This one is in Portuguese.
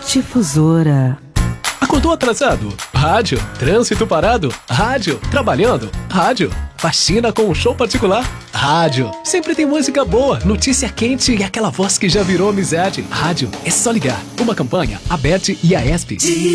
Difusora. Acordou atrasado? Rádio. Trânsito parado? Rádio. Trabalhando? Rádio. Faxina com um show particular? Rádio. Sempre tem música boa, notícia quente e aquela voz que já virou amizade. Rádio. É só ligar. Uma campanha, a Bet e a ESP.